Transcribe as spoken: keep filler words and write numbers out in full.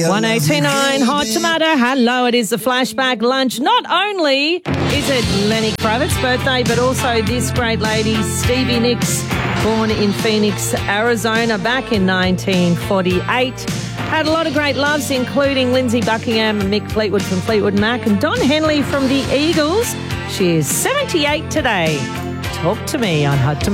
one oh two nine Hot Tomato. Hello, it is the Flashback Lunch. Not only is it Lenny Kravitz's birthday, but also this great lady, Stevie Nicks, born in Phoenix, Arizona, back in nineteen forty-eight. Had a lot of great loves, including Lindsey Buckingham and Mick Fleetwood from Fleetwood Mac and Don Henley from the Eagles. She is seventy-eight today. Talk to me on Hot Tomato.